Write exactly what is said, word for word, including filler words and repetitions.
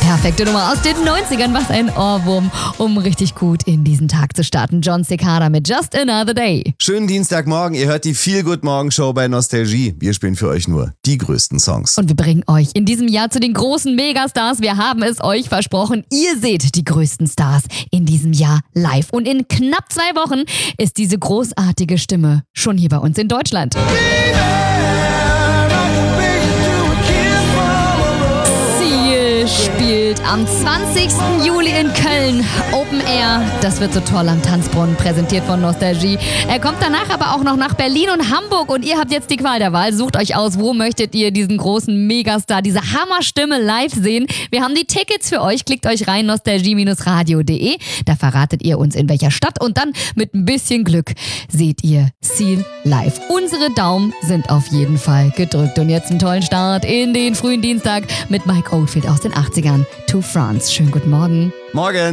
Perfekte Nummer aus den neunzigern. Was ein Ohrwurm, um richtig gut in diesen Tag zu starten. John Cicada mit Just Another Day. Schönen Dienstagmorgen. Ihr hört die Feel-Good-Morgen-Show bei Nostalgie. Wir spielen für euch nur die größten Songs. Und wir bringen euch in diesem Jahr zu den großen Megastars. Wir haben es euch versprochen. Ihr seht die größten Stars in diesem Jahr live. Und in knapp zwei Wochen ist diese großartige Stimme schon hier bei uns in Deutschland. Spielt am zwanzigsten Juli in Köln Open Air. Das wird so toll am Tanzbrunnen, präsentiert von Nostalgie. Er kommt danach aber auch noch nach Berlin und Hamburg und ihr habt jetzt die Qual der Wahl. Sucht euch aus, wo möchtet ihr diesen großen Megastar, diese Hammerstimme live sehen. Wir haben die Tickets für euch. Klickt euch rein, nostalgie radio punkt de. Da verratet ihr uns, in welcher Stadt, und dann mit ein bisschen Glück seht ihr Seal live. Unsere Daumen sind auf jeden Fall gedrückt. Und jetzt einen tollen Start in den frühen Dienstag mit Mike Oldfield aus den achtzigern. To France. Schönen guten Morgen. Morgen.